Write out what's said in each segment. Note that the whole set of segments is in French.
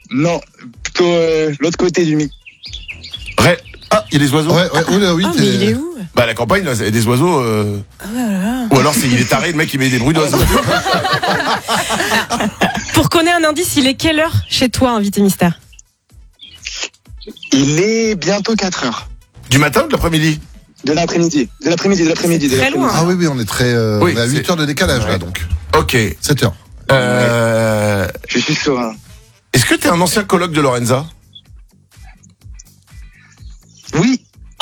Non, plutôt l'autre côté du micro. Ah, il y a des oiseaux. Ouais, oula, oui. Mais il est où? Bah la campagne, il y a des oiseaux. Ou alors il est taré, le mec il met des bruits d'oiseaux. Pour qu'on ait un indice, il est quelle heure chez toi, invité mystère? Il est bientôt 4 heures. Du matin ou de l'après-midi? De l'après-midi. Très loin. Ah oui, on est Oui, on est à 8 heures de décalage là donc. Ok. 7 heures. Je suis serein. Est-ce que t'es un ancien coloc de Lorenza? Oui.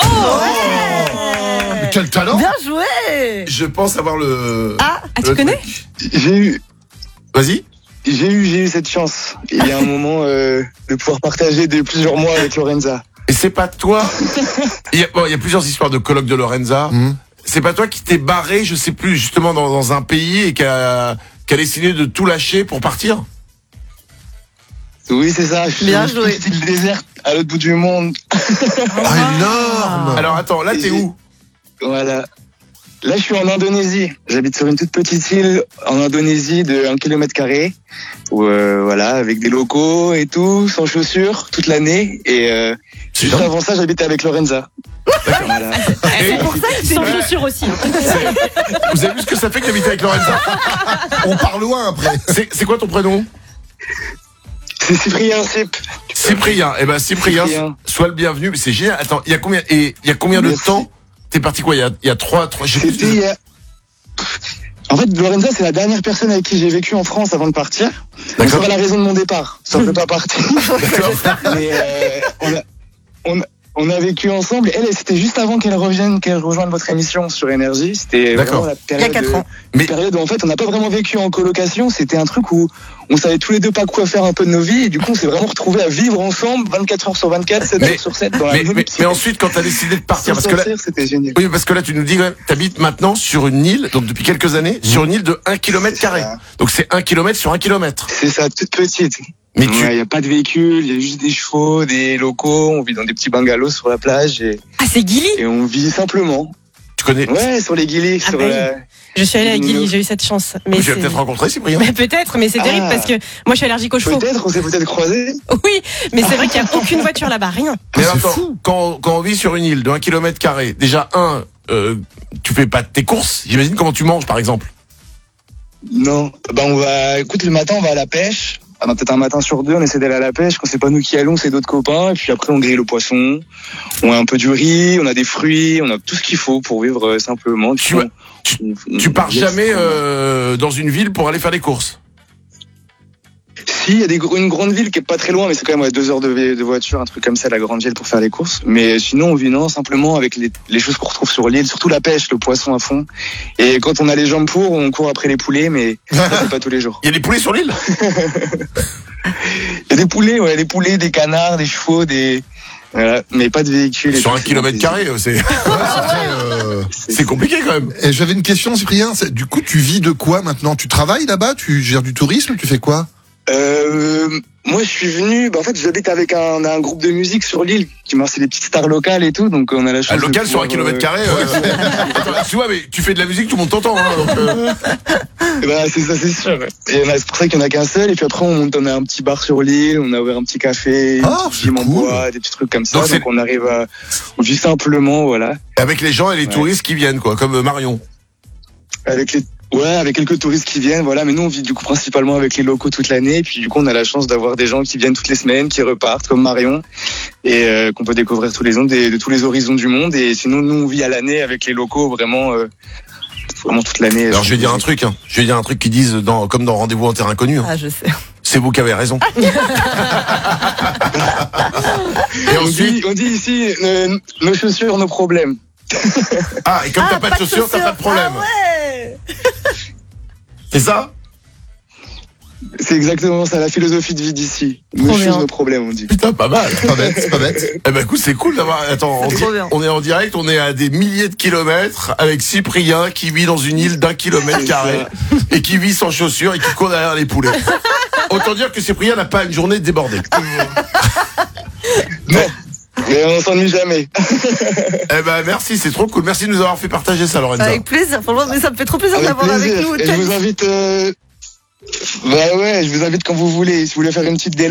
Quel talent! Bien joué. Je pense avoir le. Ah, tu le connais? truc. J'ai Vas-y. eu cette chance. Il y a un moment de pouvoir partager de plusieurs mois avec Lorenza. Et c'est pas toi. Il y a plusieurs histoires de coloc de Lorenza. C'est pas toi qui t'es barré, je sais plus, justement dans un pays et qui a décidé de tout lâcher pour partir? Oui, c'est ça. Je suis Bien sur joué. une petite île déserte à l'autre bout du monde. Ah, énorme! Alors attends, là t'es où? Voilà. Là, je suis en Indonésie. J'habite sur une toute petite île en Indonésie de 1 km². Où, voilà, avec des locaux et tout, sans chaussures, toute l'année. Et juste avant ça, j'habitais avec Lorenza. Voilà. C'est pour ça que c'est sans chaussures aussi. Vous avez vu ce que ça fait que d'habiter avec Lorenza? On part loin après. C'est quoi ton prénom? C'est Cyprien. Cyprien. Eh ben Cyprien, sois le bienvenu. Mais c'est génial. Attends, il y a combien de Merci. temps t'es parti quoi? Il y a trois. C'était il y a... En fait, Lorenza, c'est la dernière personne avec qui j'ai vécu en France avant de partir. Donc, c'est pas la raison de mon départ. Ça ne peut pas partir. Mais on a vécu ensemble. Elle, c'était juste avant qu'elle rejoigne votre émission sur Énergie. C'était vraiment la période, il y a 4 ans. Période où en fait on n'a pas vraiment vécu en colocation. C'était un truc où on savait tous les deux pas quoi faire un peu de nos vies. Et du coup, on s'est vraiment retrouvés à vivre ensemble 24 heures sur 24, 7 heures sur 7 dans la même mais ensuite, quand t'as décidé de partir, parce que là, c'était génial. oui, parce que là, tu nous dis, ouais, t'habites maintenant sur une île, donc depuis quelques années, sur une île de 1 km². Donc c'est 1 km sur 1 km. C'est ça, toute petite. Mais il y a pas de véhicule, il y a juste des chevaux, des locaux, on vit dans des petits bungalows sur la plage et c'est Gilly? Et on vit simplement. Tu connais? Ouais, sur les Gilly, sur Je suis allée à Gilly, j'ai eu cette chance. Mais tu vas peut-être rencontrer Cyprien. Mais peut-être, mais c'est terrible parce que moi je suis allergique aux chevaux. Peut-être, on s'est peut-être croisés. Oui, mais c'est vrai qu'il n'y a aucune voiture là-bas, rien. Mais attends, quand on vit sur une île de 1 km², déjà tu fais pas tes courses, j'imagine. Comment tu manges par exemple? Non, écoute, le matin on va à la pêche. Peut-être un matin sur deux, on essaie d'aller à la pêche. Quand c'est pas nous qui allons, c'est d'autres copains. Et puis après, on grille le poisson. On a un peu du riz, on a des fruits, on a tout ce qu'il faut pour vivre simplement. Tu pars jamais dans une ville pour aller faire des courses? Si, il y a une grande ville qui est pas très loin, mais c'est quand même 2 heures de voiture, un truc comme ça, la grande ville pour faire les courses. Mais sinon, on vit simplement avec les choses qu'on retrouve sur l'île, surtout la pêche, le poisson à fond. Et quand on a les jambes pour, on court après les poulets, mais ça, c'est pas tous les jours. Il y a des poulets sur l'île? Il y a des poulets, ouais, des poulets, des canards, des chevaux, voilà, mais pas de véhicules. Sur 1 km², c'est compliqué quand même. Et j'avais une question, Cyprien. Du coup, tu vis de quoi maintenant? Tu travailles là-bas? Tu gères du tourisme? Tu fais quoi? Moi, je suis venu. En fait, j'habite avec un groupe de musique sur l'île. C'est des petites stars locales et tout, donc on a la chance. Local sur 1 km². Tu vois, mais tu fais de la musique, tout le monde t'entend. C'est ça, c'est sûr. Et c'est pour ça qu'il y en a qu'un seul. Et puis après, on a un petit bar sur l'île. On a ouvert un petit café, des petits trucs comme ça. Donc on arrive on vit simplement, voilà. Avec les gens et les touristes qui viennent, quoi, comme Marion. Avec quelques touristes qui viennent, voilà. Mais nous, on vit du coup principalement avec les locaux toute l'année. Et puis du coup, on a la chance d'avoir des gens qui viennent toutes les semaines, qui repartent, comme Marion, et qu'on peut découvrir tous les ans de tous les horizons du monde. Et sinon, nous, on vit à l'année avec les locaux, vraiment toute l'année. Alors, je vais dire un truc. Je vais dire un truc qu'ils disent comme dans Rendez-vous en terre inconnue. Ah, je sais. C'est vous qui avez raison. Et on dit ici nos chaussures, nos problèmes. Et comme t'as pas de chaussures, t'as pas de problème. Ah ouais. C'est ça? C'est exactement ça, la philosophie de vie d'ici. Nos choses, nos problèmes, on dit. Putain, pas mal. C'est pas bête. Eh ben, écoute, c'est cool d'avoir. Attends, on est en direct, on est à des milliers de kilomètres avec Cyprien qui vit dans une île d'1 km² et qui vit sans chaussures et qui court derrière les poulets. Autant dire que Cyprien n'a pas une journée débordée. Non. Mais on s'ennuie jamais. Merci, c'est trop cool. Merci de nous avoir fait partager ça, Lorenza. Avec plaisir, franchement, mais ça me fait trop plaisir d'avoir avec nous. Et je vous invite, je vous invite quand vous voulez, si vous voulez faire une petite